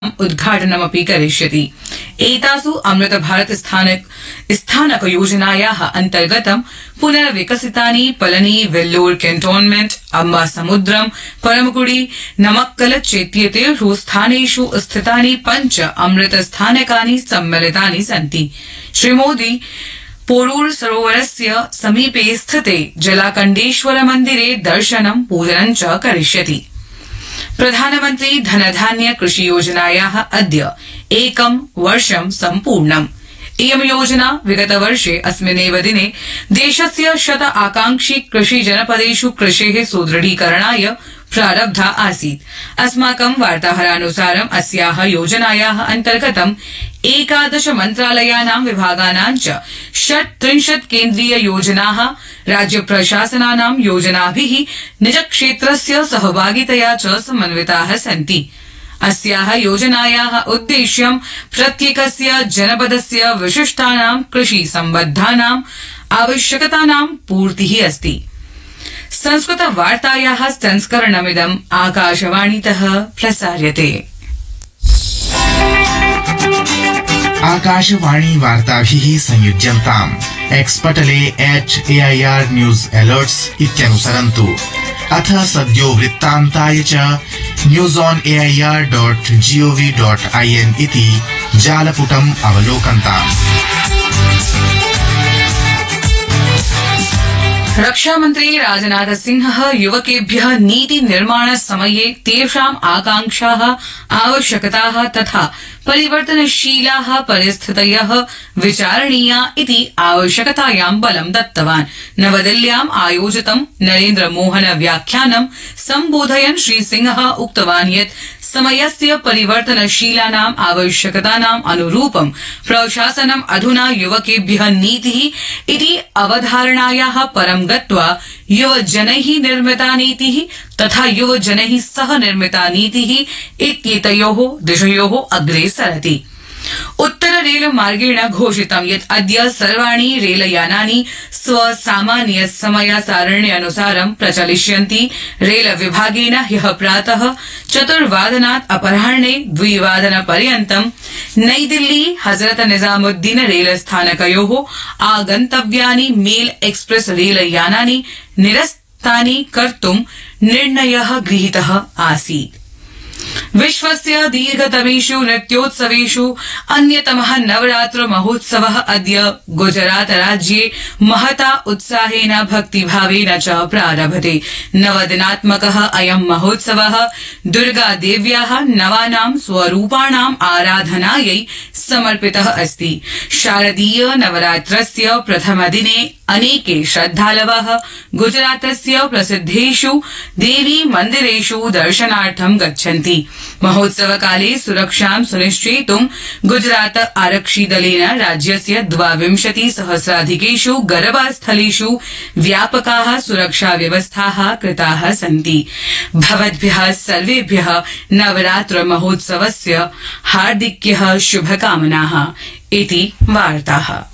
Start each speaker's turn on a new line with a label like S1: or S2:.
S1: उद्घाटनमपि करिष्यति। एतासु अमृत भारत स्थानक योजनायाः अन्तर्गतं पुनर्विकसितानि पलनी वेल्लोर कैन्टोन्मेंट अम्बासमुद्रम परमकुड़ी नमक्कल चेत्येतेषु स्थानेषु स्थितानि 5 अमृत स्थानकानि सम्मिलितानि सन्ति। श्रीमोदी पोरूर सरोवरस्य समीपे स्थिते जलाकण्डेश्वर मन्दिरे दर्शनं पूजनं च करिष्यति। प्रधानमन्त्री धनधान्य कृषि योजनायाः अद्य 1 वर्षं सम्पूर्णम्। इयं योजना विगतवर्षे अस्मिन्नेव दिने देशस्य 100 आकांक्षी कृषि जनपदेषु कृषेः सुदृढीकरणाय प्रारब्धा आसीत्। अस्माकं वार्ताहरानुसारम् अस्याः योजनायाः अन्तर्गतं 11 मन्त्रालयानां विभागानां च 36 केन्द्रीय योजनाः राज्य प्रशासनानां योजनाभिः निजक्षेत्रस्य सहभागितया च समन्विताः सन्ति। अस्याः योजनायाः उद्देश्यं प्रत्येकस्य जनपदस्य विशिष्टानां कृषि सम्बद्धानां आवश्यकतानां पूर्तिः अस्ति। संस्कृत वार्तायाः संस्करणमिदम् आकाशवाणीतः प्रसार्यते।
S2: आकाशवाणी वार्ताभिः संयुज्यन्ताम् एक्सपटले @AIR न्यूज अलर्ट्स इत्यनुसरन्तु। अथ सद्यो वृत्तान्ताय च newsonair.gov.in इति जालपुटम् अवलोकन्ताम्।
S1: रक्षामन्त्री राजनाथ सिंहः युवकेभ्यः नीति निर्माण समये तेषाम् आकांक्षाः आवश्यकताः तथा परिवर्तनशीलाः परिस्थितयः विचारणीया इति आवश्यकतायां बलं दत्तवान्। नवदिल्ल्याम् आयोजितं नरेन्द्र मोहन व्याख्यानं सम्बोधयन् श्रीसिंहः उक्तवान् यत् समयस्य परिवर्तनशीलानाम् आवश्यकतानाम् अनुरूपं प्रशासनम् अधुना युवकेभ्यः नीतिः इति अवधारणायाः परं गत्वा युवजनैः निर्मिता नीतिः तथा युवजनैः सह निर्मिता नीतिः इत्येतयोः दिशयोः अग्रे सरति। उत्तर रेल मार्गेण घोषितं यत् अद्य सर्वाणि रेलयानानि स्वसामान्य समयसारण्यनुसारं प्रचलिष्यन्ति। रेल विभागेन ह्यः प्रातः 4 वादनात् अपराह्ने 2 वादनपर्यन्तं नई दिल्ली हजरत निजामुद्दीन रेलस्थानकयोः आगन्तव्यानि मेल एक्सप्रेस रेलयानानि निरस्तानि कर्तुं निर्णयः गृहीतः आसीत्। विश्वस्य दीर्घतमेषु नृत्योत्सवेषु अन्यतमः नवरात्र महोत्सवः अद्य गुजरात राज्ये महता उत्साहेन भक्तिभावेन च प्रारभते। 9 दिनात्मकः अयं महोत्सवः दुर्गादेव्याः नवानां स्वरूपाणाम् आराधनायै समर्पितः अस्ति। शारदीय नवरात्रस्य प्रथमदिने अनेके श्रद्धालवः गुजरातस्य प्रसिद्धेषु देवी मन्दिरेषु दर्शनार्थं गच्छन्ति। महोत्सवकाले सुरक्षां सुनिश्चेतुं गुजरात आरक्षिदलेन राज्यस्य 22 सहस्राधिकेषु गरबास्थलेषु व्यापकाः सुरक्षा व्यवस्थाः कृताः सन्ति। भवद्भ्यः सर्वेभ्यः नवरात्र महोत्सवस्य हार्दिक्यः शुभकामनाः इति वार्ताः।